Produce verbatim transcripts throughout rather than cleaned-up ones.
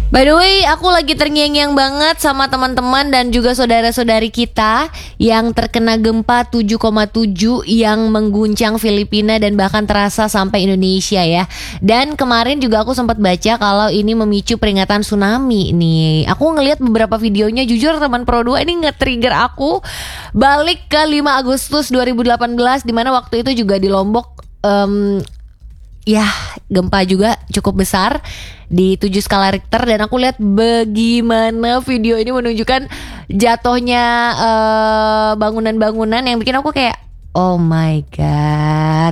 By the way, aku lagi terngiang-ngiang banget sama teman-teman dan juga saudara-saudari kita yang terkena gempa tujuh koma tujuh yang mengguncang Filipina dan bahkan terasa sampai Indonesia ya. Dan kemarin juga aku sempat baca kalau ini memicu peringatan tsunami nih. Aku ngelihat beberapa videonya, jujur teman Pro dua ini nge-trigger aku balik ke lima Agustus dua ribu delapan belas, dimana waktu itu juga di Lombok um, ya gempa juga cukup besar di tujuh skala Richter, dan aku lihat bagaimana video ini menunjukkan jatuhnya uh, bangunan-bangunan yang bikin aku kayak oh my god.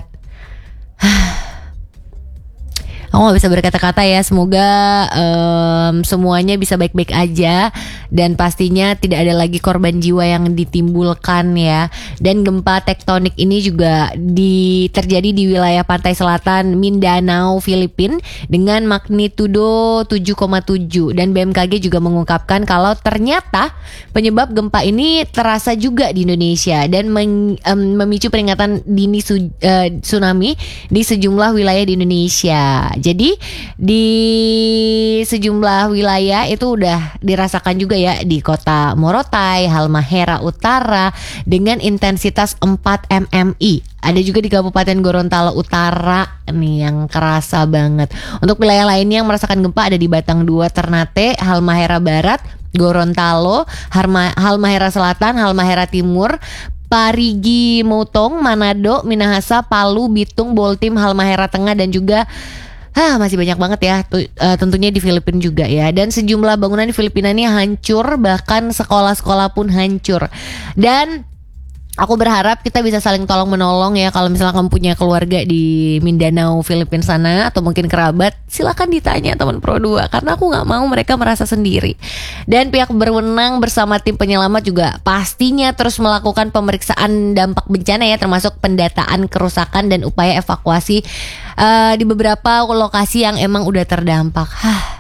Aku gak bisa berkata-kata ya. Semoga um, semuanya bisa baik-baik aja, dan pastinya tidak ada lagi korban jiwa yang ditimbulkan ya. Dan gempa tektonik ini juga di, terjadi di wilayah pantai selatan Mindanao, Filipina dengan magnitudo tujuh koma tujuh. Dan B M K G juga mengungkapkan kalau ternyata penyebab gempa ini terasa juga di Indonesia dan meng, um, memicu peringatan dini su, uh, tsunami di sejumlah wilayah di Indonesia. Jadi di sejumlah wilayah itu udah dirasakan juga ya, di kota Morotai, Halmahera Utara dengan intensitas empat milimeter. Ada juga di Kabupaten Gorontalo Utara nih yang kerasa banget. Untuk wilayah lainnya yang merasakan gempa ada di Batang dua, Ternate, Halmahera Barat, Gorontalo, Harma, Halmahera Selatan, Halmahera Timur, Parigi Motong, Manado, Minahasa, Palu, Bitung, Boltim, Halmahera Tengah, dan juga Hah, masih banyak banget ya, tuh, uh, tentunya di Filipina juga ya. Dan sejumlah bangunan di Filipina ini hancur, bahkan sekolah-sekolah pun hancur. Dan aku berharap kita bisa saling tolong menolong ya. Kalau misalnya kamu punya keluarga di Mindanao, Filipina sana, atau mungkin kerabat, silakan ditanya teman Pro dua, karena aku gak mau mereka merasa sendiri. Dan pihak berwenang bersama tim penyelamat juga pastinya terus melakukan pemeriksaan dampak bencana ya, termasuk pendataan kerusakan dan upaya evakuasi uh, di beberapa lokasi yang emang udah terdampak. Hah,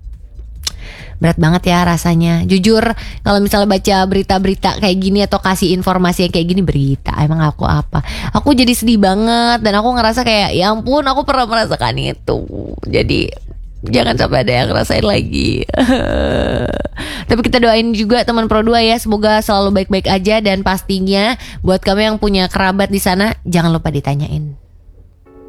berat banget ya rasanya. Jujur kalau misalnya baca berita-berita kayak gini atau kasih informasi yang kayak gini, berita emang aku apa, aku jadi sedih banget. Dan aku ngerasa kayak ya ampun, aku pernah merasakan itu. Jadi jangan sampai ada yang ngerasain lagi. Tapi kita doain juga teman Pro dua ya, semoga selalu baik-baik aja. Dan pastinya buat kamu yang punya kerabat di sana, jangan lupa ditanyain.